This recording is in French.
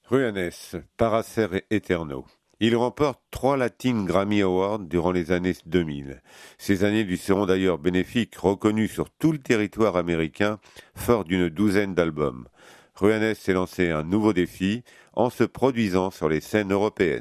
Ruanes, Paracer Eterno. Il remporte 3 Latin Grammy Awards durant les années 2000. Ces années lui seront d'ailleurs bénéfiques, reconnues sur tout le territoire américain, fort d'une douzaine d'albums. Ruanes s'est lancé un nouveau défi en se produisant sur les scènes européennes.